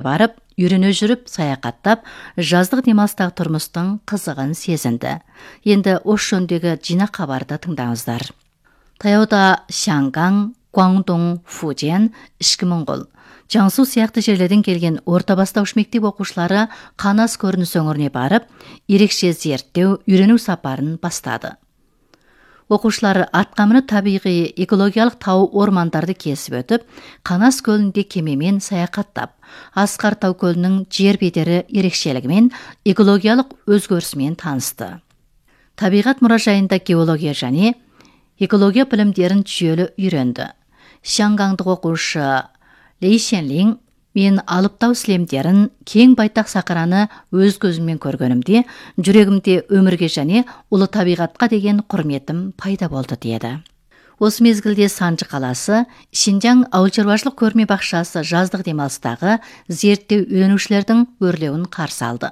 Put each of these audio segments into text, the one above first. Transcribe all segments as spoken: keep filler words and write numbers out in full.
барып, үйрене жүріп саяхаттап, жаздық демалыстағы тұрмыстың қызығын сезінді. Енді осы жөніндегі жинақ хабарды тыңдаңыздар. Таяуда Шанган, Гуандong, Фуден, Ішкі Моңғол, Жаңсу сияқты жерлерден келген орта бастауыш мектеп оқушылары Қанас көрініс өңіріне барып, ерекше зерттеу, үйрену сапарын бастады. Оқушылары атқамыны табиғи экологиялық тау ормандарды кесіп өтіп, Қанас көлінде кемемен саяхаттап, Асқар тау көлінің жер бедері ерекшелігімен, экологиялық өзгерісімен танысты. Табиғат мұражайында геология және экология білімдерін жүйелі үйренді. Шангандық оқушы Лей Шенлин: мен Алыптау сілемдерін, кең байтақ сақараны өз көзіммен көргенімде, жүрегімде өмірге және ұлы табиғатқа деген құрметім пайда болды деді. Осы мезгілде Санжы қаласы, Шинжаң ауыл шаруашылық көрме бақшасы жаздық демалыстағы зерттеу үйренушілердің өрлеуін қарсы алды.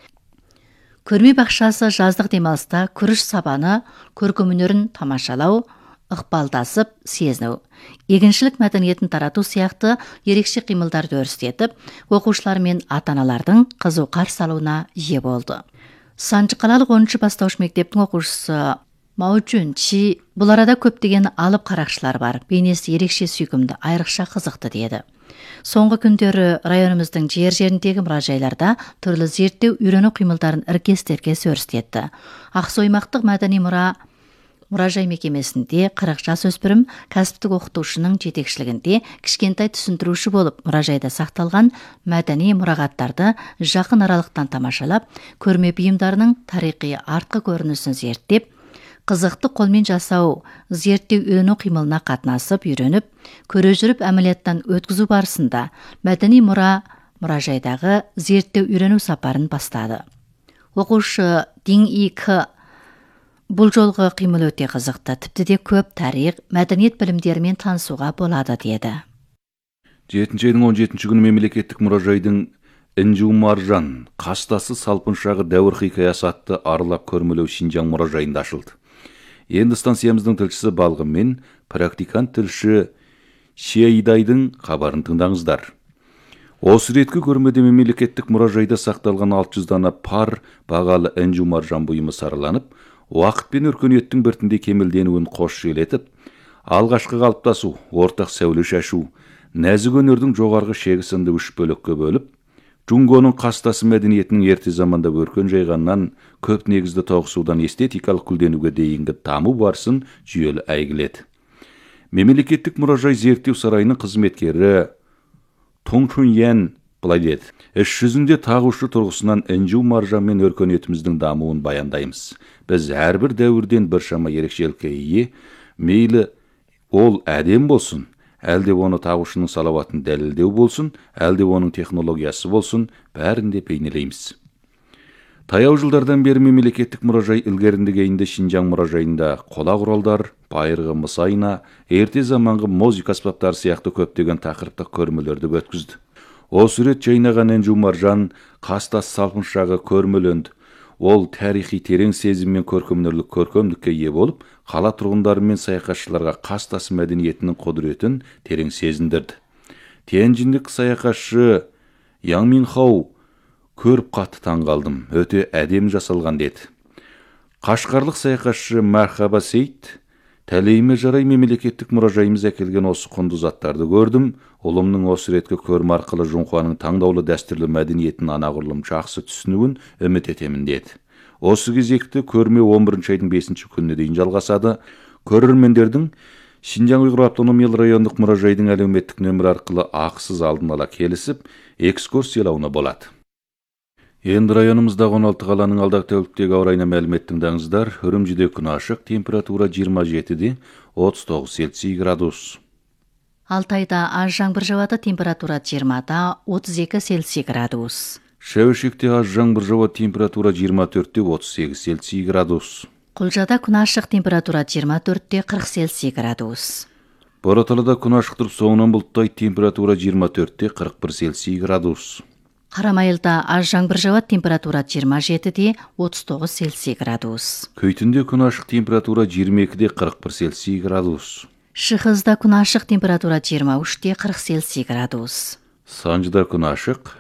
Көрме бақшасы жаздық демалыста күріш сабаны, көркем өнерін тамашалау, ықпалдасып сезіну, егіншілік мәдениетін тарату сияқты ерекше қимылдарды өрістетіп, оқушылар мен ата-аналардың қызу қарсы алуына ие болды. Санжы қалалық оныншы бастауыш мектептің оқушысы Мао Чжунчи: бұл арада көптеген алып қарақшылар бар, бейнесі ерекше сүйкімді, айрықша қызықты деді. Соңғы күндері районымыздың жер-жеріндегі мұражайларда түрлі зерттеу, үйрену қимылдарын іркес-тіркес өрістетті. Ақсоймақтық мәдени мұра мұражай мекемесінде қырық жас өспірім кәсіптік оқытушының жетекшілігінде кішкентай түсіндіруші болып, мұражайда сақталған мәдени мұрағаттарды жақын аралықтан тамашалап, көрме бұйымдарының тарихи артқы көрінісін зерттеп, қызықты қолмен жасау, зерттеу үйрену қимылына қатынасып, үйреніп, көре жүріп әмелияттан өткізу барысында мәдени мұра мұражайдағы зерттеу үйрену сапарын бастады. Оқушы Дин И К: бұл жолғы қимыл өте қызықты, тіпті де көп тарих, мәдениет білімдерімен танысуға болады деді. жетінші айдың он жетінші күні мемлекеттік мұражайдың Інжу Маржан, қастасы салпыншағы дәуір хикаясы атты аралап көрмелеу Шинжаң мұражайында ашылды. Енді станциямыздың тілшісі Балғын мен практикант тілші Шейдайдың хабарын тыңдаңыздар. Осы реткі көрмеде мемлекеттік мұражайда сақталған алты жүз дана пар бағалы Інжу Маржан бұйымы сараланып, уақыт пен өркениеттің біртінде кемелденуін қош желетіп, алғашқы қалыптасу, ортақ сәуле шашу, нәзік өнердің жоғарғы шегі сынды үш бөлікке бөліп, Джунгоның қастасы мәдениетінің ерте заманда өркен жайғаннан көп негізді тоғысудан эстетикалық гүлденуге дейінгі даму барысын жүйелі әйгіледі. Мемлекеттік мұражай зерттеу сарайының қызметкері Тун Чун Ян былай деді: іс жүзінде тағушы тұрғысынан Інжу Маржан мен өркениетіміздің дамуын баяндаймыз. Біз әрбір дәуірден біршама ерекшелікке ие, мейлі ол әдем болсын, әлде оны тағушының салауатын дәлелдеу болсын, әлде оның технологиясы болсын, бәрінде бейнелейміз. Таяу жылдардан бері мемлекеттік мұражай ілгеріндігейінде Шинжаң мұражайында қола құралдар, байырғы мыс айна, ерте заманғы музыка аспаптары сияқты көптеген тақырыптық көрмелерді өткізді. Осы рет жайнаған Інжу Маржан қастас салпыншағы көрмеленді. Ол тарихи терең сезім мен көркемдік көркемдікке ие болып, қала тұрғындары мен саяхатшыларға қастас мәдениетінің құдіретін терең сезіндірді. Тяньжиндік саяхатшы Яң Минхау: көріп қатты таңғалдым, өте әдемі жасалған деді. Қашқарлық саяхатшы Мархаба Сейт: тәлейіме жарай мемлекеттік мұражайымыз әкелген осы құнды заттарды көрдім. Ұлымның осы реткі көрме арқылы Жұңқуаның таңдаулы дәстүрлі мәдениетін анағұрлым жақсы түсінуін үміт етемін деді. Осы кезекті көрме он бірінші айдың бесінші күніне дейін жалғасады. Көрермендердің Шинжаң Уйғыр автономиялы райондық мұражайдың әлеуметтік нөмір арқылы ақысыз алдын ала келісіп, экскурсиялауына болады. Енді районымыздағы он алты қаланың алдағы тәуліктегі ауа райына мәлімет тыңдаңыздар. Үрімжіде күн ашық, температура жиырма жетіде отыз тоғыз Цельсий градус. Алтайда аз жаңбыр жауады, температура жиырмада отыз екі Цельсий градус. Шәуешекте аз жаңбыр жауады, температура жиырма төртте отыз сегіз Цельсий градус. Құлжада күн ашық, температура жиырма төртте қырық Цельсий градус. Бораталыда күн ашық тұрып, соңынан бұлттай, температура жиырма төртте қырық бір Цельсий градус. Қарамайылда аз жаңбыр жауады, температура жиырма жетіде отыз тоғыз Цельсий градус. Көйтінде күн ашық, температура жиырма екіде қырық бір Цельсий градус. Шығызда күн ашық, температура жиырма үште қырық Цельсий градус. Санжыда күн ашық,